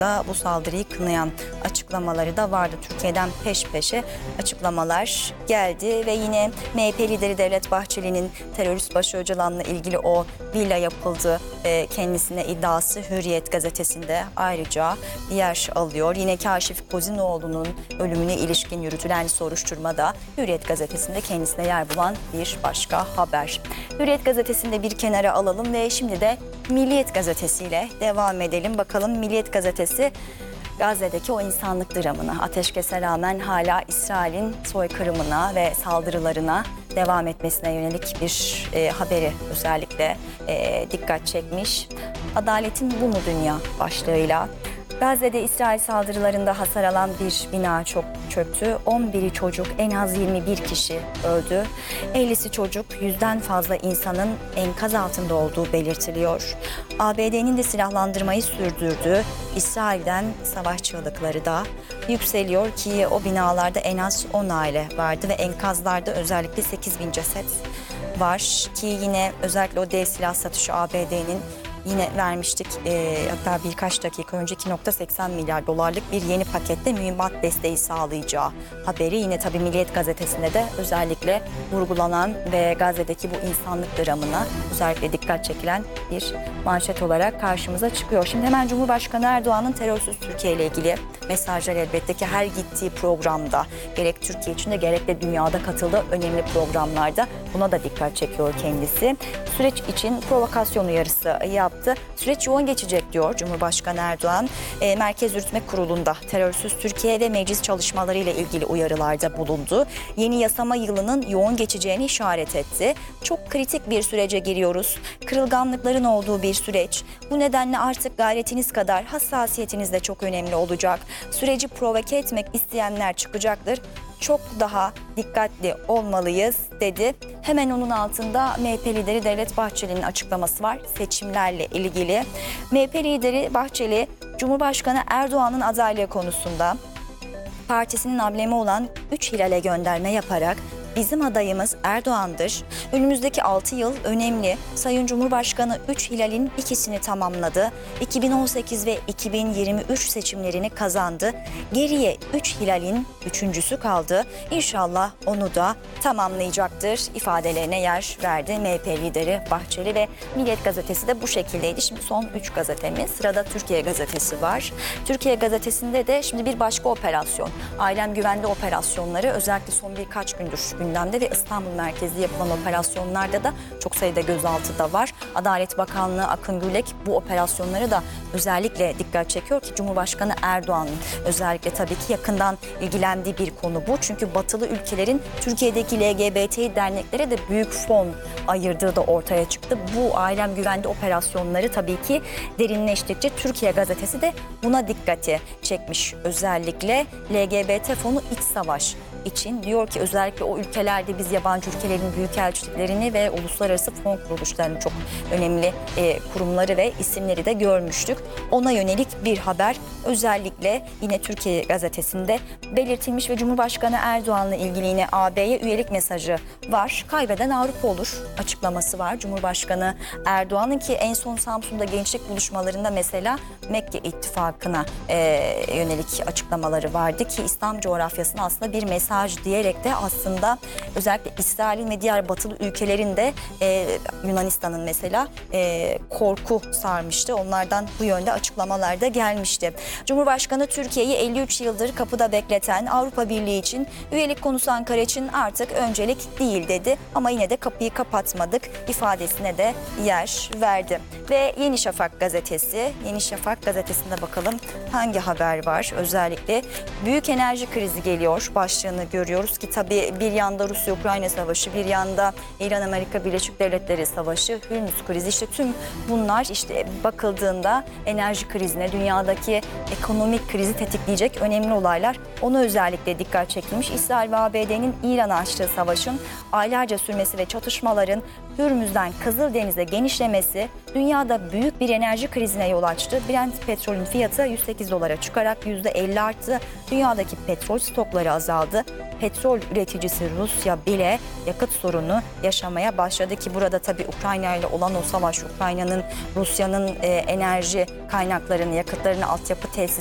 da bu saldırıyı kınayan açıklamaları da vardı. Türkiye'den peş peşe açıklamalar geldi ve yine MHP lideri Devlet Bahçeli'nin terörist Başı Öcalan'la ilgili o villa yapıldı kendisine iddiası Hürriyet gazetesinde ayrıca yer alıyor. Yine Kaşif Kozinoğlu'nun ölümüne ilişkin yürütülen soruşturmada Hürriyet gazetesinde kendisine yer bulan bir başka haber. Hürriyet gazetesinde bir kenara alalım ve şimdi de Milliyet gazetesiyle devam edelim. Bakalım Milliyet gazetesi Gazze'deki o insanlık dramına, ateşkese rağmen hala İsrail'in soykırımına ve saldırılarına devam etmesine yönelik bir haberi özellikle dikkat çekmiş. Adaletin bu mu dünya başlığıyla. Gazze'de İsrail saldırılarında hasar alan bir bina çöktü. 11'i çocuk, en az 21 kişi öldü. 50'si çocuk, 100'den fazla insanın enkaz altında olduğu belirtiliyor. ABD'nin de silahlandırmayı sürdürdüğü İsrail'den savaş çığlıkları da yükseliyor ki o binalarda en az 10 aile vardı ve enkazlarda özellikle 8.000 ceset var ki yine özellikle o dev silah satışı ABD'nin yine vermiştik hatta birkaç dakika önce 2.80 milyar dolarlık bir yeni pakette mühimmat desteği sağlayacağı haberi yine tabii Milliyet gazetesinde de özellikle vurgulanan ve Gazze'deki bu insanlık dramına özellikle dikkat çekilen bir manşet olarak karşımıza çıkıyor. Şimdi hemen Cumhurbaşkanı Erdoğan'ın terörsüz Türkiye ile ilgili mesajlar elbette ki her gittiği programda gerek Türkiye içinde gerek de dünyada katıldığı önemli programlarda buna da dikkat çekiyor kendisi. Süreç için provokasyon uyarısı yaptı. Süreç yoğun geçecek diyor Cumhurbaşkanı Erdoğan. Merkez Yürütme Kurulu'nda terörsüz Türkiye ve meclis çalışmaları ile ilgili uyarılarda bulundu. Yeni yasama yılının yoğun geçeceğini işaret etti. Çok kritik bir sürece giriyoruz. Kırılganlıkların olduğu bir süreç. Bu nedenle artık gayretiniz kadar hassasiyetiniz de çok önemli olacak. Süreci provoke etmek isteyenler çıkacaktır. Çok daha dikkatli olmalıyız dedi. Hemen onun altında MHP lideri Devlet Bahçeli'nin açıklaması var seçimlerle ilgili. MHP lideri Bahçeli, Cumhurbaşkanı Erdoğan'ın adaylığı konusunda partisinin amblemi olan 3 hilale gönderme yaparak bizim adayımız Erdoğan'dır. Önümüzdeki 6 yıl önemli. Sayın Cumhurbaşkanı 3 hilalin ikisini tamamladı. 2018 ve 2023 seçimlerini kazandı. Geriye 3 hilalin üçüncüsü kaldı. İnşallah onu da tamamlayacaktır ifadelerine yer verdi MHP lideri Bahçeli ve Milliyet gazetesi de bu şekildeydi. Şimdi son 3 gazetemiz. Sırada Türkiye gazetesi var. Türkiye gazetesinde de şimdi bir başka operasyon. Ailem güvende operasyonları özellikle son birkaç gündür gündemde ve İstanbul merkezli yapılan operasyonlarda da çok sayıda gözaltı da var. Adalet Bakanlığı Akın Gürlek bu operasyonları da özellikle dikkat çekiyor ki Cumhurbaşkanı Erdoğan'ın özellikle tabii ki yakından ilgilendiği bir konu bu. Çünkü batılı ülkelerin Türkiye'deki LGBT derneklere de büyük fon ayırdığı da ortaya çıktı. Bu ailem güvende operasyonları tabii ki derinleştikçe Türkiye gazetesi de buna dikkati çekmiş. Özellikle LGBT fonu iç savaş için diyor ki özellikle o ülkelerde biz yabancı ülkelerin büyükelçiliklerini ve uluslararası fon kuruluşlarını çok önemli kurumları ve isimleri de görmüştük. Ona yönelik bir haber özellikle yine Türkiye gazetesinde belirtilmiş ve Cumhurbaşkanı Erdoğan'la ilgili yine AB'ye üyelik mesajı var. Kaybeden Avrupa olur açıklaması var. Cumhurbaşkanı Erdoğan'ın ki en son Samsun'da gençlik buluşmalarında mesela Mekke ittifakına yönelik açıklamaları vardı ki İslam coğrafyasına aslında bir mesaj diyerek de aslında özellikle İsrail'in ve diğer batılı ülkelerin de Yunanistan'ın mesela korku sarmıştı. Onlardan bu yönde açıklamalar da gelmişti. Cumhurbaşkanı Türkiye'yi 53 yıldır kapıda bekleten Avrupa Birliği için üyelik konusu Ankara için artık öncelik değil dedi. Ama yine de kapıyı kapatmadık ifadesine de yer verdi. Ve Yeni Şafak gazetesi, Yeni Şafak gazetesinde bakalım hangi haber var? Özellikle büyük enerji krizi geliyor başlığını görüyoruz ki tabii bir yanda Rusya-Ukrayna savaşı, bir yanda İran-Amerika Birleşik Devletleri savaşı, Hürmüz krizi, işte tüm bunlar işte bakıldığında enerji krizine, dünyadaki ekonomik krizi tetikleyecek önemli olaylar. Ona özellikle dikkat çekilmiş. İsrail ve ABD'nin İran'a açtığı savaşın aylarca sürmesi ve çatışmaların Hürmüz'den Kızıldeniz'e genişlemesi dünyada büyük bir enerji krizine yol açtı. Brent petrolün fiyatı 108 dolara çıkarak %50 arttı. Dünyadaki petrol stokları azaldı. Petrol üreticisi Rusya bile yakıt sorunu yaşamaya başladı ki burada tabii Ukrayna ile olan o savaş, Rusya'nın enerji kaynaklarını, yakıtlarını, altyapı tesislerini